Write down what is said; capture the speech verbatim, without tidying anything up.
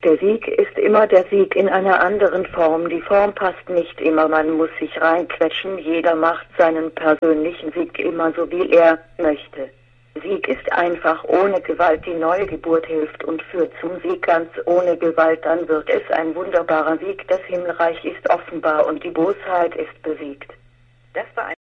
Der Sieg ist immer der Sieg in einer anderen Form. Die Form passt nicht immer, man muss sich reinquetschen. Jeder macht seinen persönlichen Sieg immer so, wie er möchte. Sieg ist einfach ohne Gewalt. Die neue Geburt hilft und führt zum Sieg. Ganz ohne Gewalt, dann wird es ein wunderbarer Sieg. Das Himmelreich ist offenbar und die Bosheit ist besiegt. Das war ein